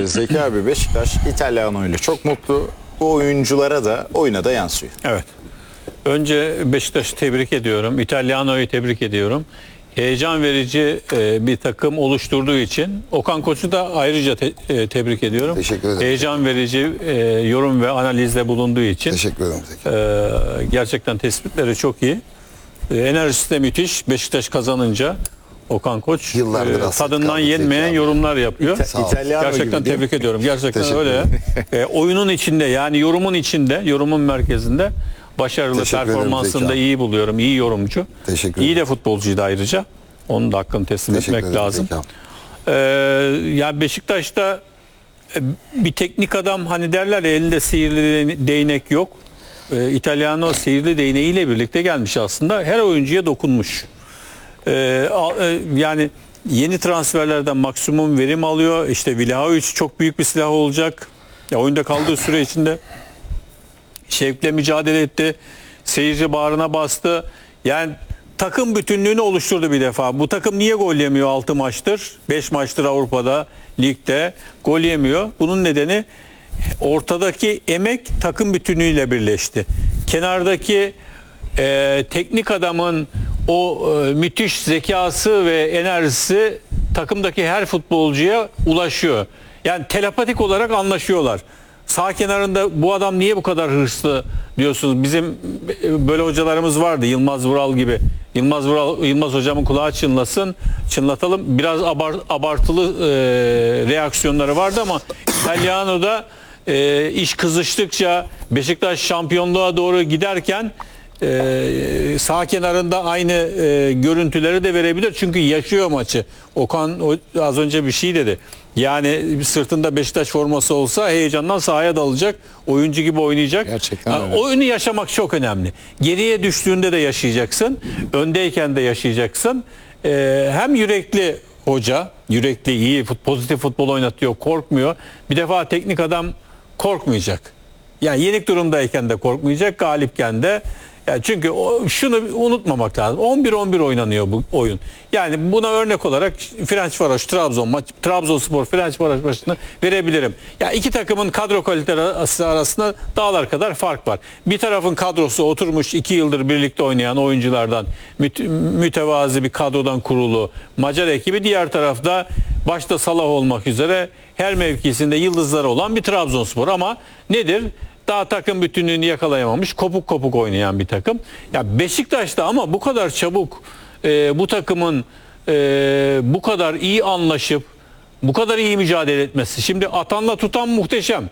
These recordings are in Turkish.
Zeki abi, Beşiktaş İtalyan ile çok mutlu. Bu oyunculara da oyuna da yansıyor. Evet. Önce Beşiktaş'ı tebrik ediyorum. İtalyano'yu tebrik ediyorum. Heyecan verici bir takım oluşturduğu için Okan Koç'u da ayrıca tebrik ediyorum. Teşekkür ederim. Heyecan verici yorum ve analizde bulunduğu için. Teşekkür ederim Zeki. Gerçekten tespitleri çok iyi. Enerjisi de müthiş. Beşiktaş kazanınca Okan Koç Yıllardır hasret tadından kaldı yenmeyen Zeki abi. yorumlar yapıyor. İtalyano Gerçekten gibi değil mi? tebrik ediyorum. Gerçekten Teşekkür öyle. Oyunun içinde, yani yorumun içinde, yorumun merkezinde başarılı, Teşekkür ederim performansını Zeki da abi. iyi buluyorum. İyi yorumcu. Teşekkür İyi ederim. de futbolcuydu ayrıca. Onun da hakkını teslim Teşekkür etmek ederim lazım. Zeki abi. Ya Beşiktaş'ta bir teknik adam, hani derler ya, elinde sihirli değnek yok. İtalyano sihirli değneğiyle birlikte gelmiş aslında. Her oyuncuya dokunmuş. Yani yeni transferlerden maksimum verim alıyor. İşte Vlahovic çok büyük bir silah olacak. Ya oyunda kaldığı süre içinde şevkle mücadele etti. Seyirci bağrına bastı. Yani takım bütünlüğünü oluşturdu bir defa. Bu takım niye gol yemiyor 6 maçtır? 5 maçtır Avrupa'da, ligde gol yemiyor. Bunun nedeni ortadaki emek takım bütünlüğüyle birleşti. Kenardaki teknik adamın o müthiş zekası ve enerjisi takımdaki her futbolcuya ulaşıyor. Yani telepatik olarak anlaşıyorlar. Sağ kenarında bu adam niye bu kadar hırslı diyorsunuz. Bizim böyle hocalarımız vardı, Yılmaz Vural gibi. Yılmaz hocamın kulağı çınlasın, çınlatalım. Biraz abartılı reaksiyonları vardı ama İtalyano'da iş kızıştıkça, Beşiktaş şampiyonluğa doğru giderken sağ kenarında aynı görüntüleri de verebilir. Çünkü yaşıyor maçı. Okan az önce bir şey dedi. Yani sırtında Beşiktaş forması olsa heyecandan sahaya dalacak. Oyuncu gibi oynayacak. Gerçekten öyle. Oyunu yaşamak çok önemli. Geriye düştüğünde de yaşayacaksın. Öndeyken de yaşayacaksın. Hem yürekli hoca, yürekli, iyi, pozitif futbol oynatıyor, korkmuyor. Bir defa teknik adam korkmayacak. Yani yenik durumdayken de korkmayacak, galipken de. Yani çünkü şunu unutmamak lazım. 11-11 oynanıyor bu oyun. Yani buna örnek olarak Ferencvaros Trabzonspor Ferencvaros maçını verebilirim. Ya iki takımın kadro kalitesi arasında dağlar kadar fark var. Bir tarafın kadrosu oturmuş 2 yıldır birlikte oynayan oyunculardan mütevazi bir kadrodan kurulu Macar ekibi, diğer tarafta başta Salah olmak üzere her mevkisinde yıldızları olan bir Trabzonspor, ama nedir? Daha takım bütünlüğünü yakalayamamış, kopuk kopuk oynayan bir takım. Ya Beşiktaş'ta ama bu kadar çabuk bu takımın bu kadar iyi anlaşıp bu kadar iyi mücadele etmesi. Şimdi atanla tutan muhteşem.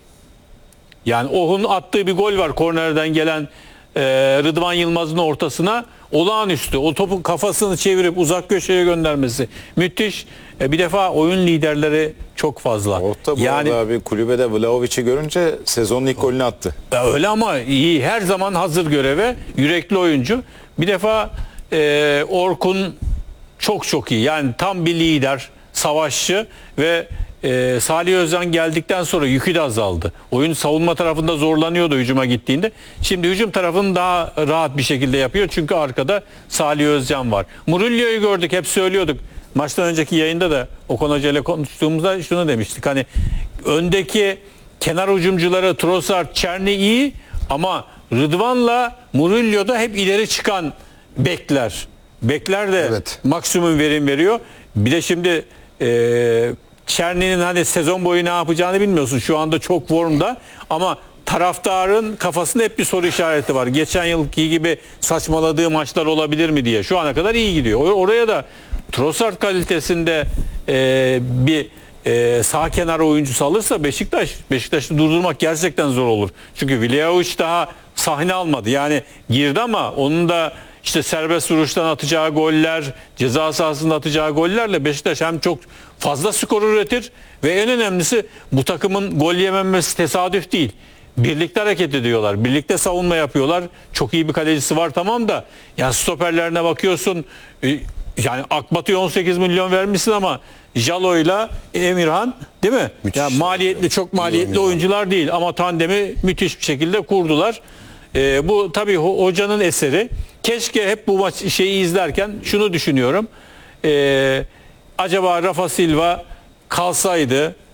Yani Oh'un attığı bir gol var kornerden gelen, Rıdvan Yılmaz'ın ortasına, olağanüstü. O topun kafasını çevirip uzak köşeye göndermesi müthiş. Bir defa oyun liderleri çok fazla. Orta bu yani arada abi, kulübede Vlahovic'i görünce sezonun ilk golünü attı. öyle, ama iyi, her zaman hazır göreve, yürekli oyuncu. Bir defa Orkun çok iyi. Yani tam bir lider, savaşçı ve Salih Özcan geldikten sonra yükü de azaldı. Oyun savunma tarafında zorlanıyordu hücuma gittiğinde. Şimdi hücum tarafını daha rahat bir şekilde yapıyor. Çünkü arkada Salih Özcan var. Murillo'yu gördük, hep söylüyorduk. Maçtan önceki yayında da Okan Hoca ile konuştuğumuzda şunu demiştik. Hani öndeki kenar hücumcuları Trossard, Çerni iyi, ama Rıdvan'la Murillo'da hep ileri çıkan bekler. Bekler de Evet. maksimum verim veriyor. Bir de şimdi Çerni'nin hani sezon boyu ne yapacağını bilmiyorsun. Şu anda çok formda, ama taraftarın kafasında hep bir soru işareti var. Geçen yılki gibi saçmaladığı maçlar olabilir mi diye. Şu ana kadar iyi gidiyor. Oraya da Trossard kalitesinde bir sağ kenar oyuncusu alırsa Beşiktaş'ı durdurmak gerçekten zor olur. Çünkü Vlahovic daha sahne almadı. Yani girdi, ama onun da işte serbest vuruştan atacağı goller, ceza sahasında atacağı gollerle Beşiktaş hem çok fazla skor üretir ve en önemlisi, bu takımın gol yememesi tesadüf değil. Birlikte hareket ediyorlar. Birlikte savunma yapıyorlar. Çok iyi bir kalecisi var, tamam da yani stoperlerine bakıyorsun, yani Akbatı'ya 18 milyon vermişsin, ama Jalo'yla Emirhan, değil mi? Müthiş. Yani maliyetli, çok maliyetli oyuncular değil, ama tandemi müthiş bir şekilde kurdular. Bu tabii hocanın eseri. Keşke hep bu şeyi izlerken şunu düşünüyorum. Acaba Rafa Silva kalsaydı,